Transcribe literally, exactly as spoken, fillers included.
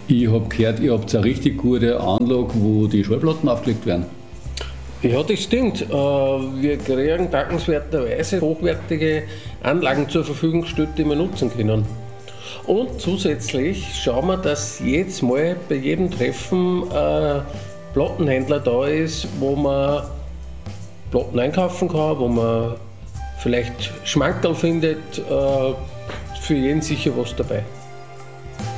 Ich habe gehört, ihr habt eine richtig gute Anlage, wo die Schallplatten aufgelegt werden. Ja, das stimmt. Äh, Wir kriegen dankenswerterweise hochwertige Anlagen zur Verfügung gestellt, die wir nutzen können. Und zusätzlich schauen wir, dass jedes Mal bei jedem Treffen ein Plattenhändler da ist, wo man Platten einkaufen kann, wo man vielleicht Schmankerl findet, äh, für jeden sicher was dabei.